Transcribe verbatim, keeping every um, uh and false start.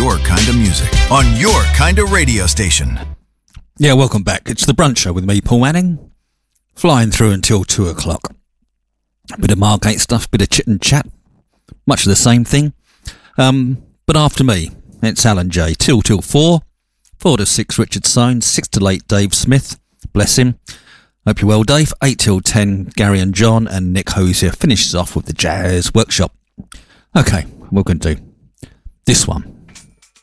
your kind of music on your kind of radio station. Yeah, welcome back. It's the Brunch Show with me, Paul Manning, flying through until two o'clock. Bit of Margate stuff, bit of chit and chat, much of the same thing. Um, but after me, it's Alan J. Till till four, four to six Richard Soanes, six to eight Dave Smith, bless him. Hope you're well, Dave. Eight till ten Gary and John, and Nick Hosier finishes off with the Jazz Workshop. Okay, we're going to do this one.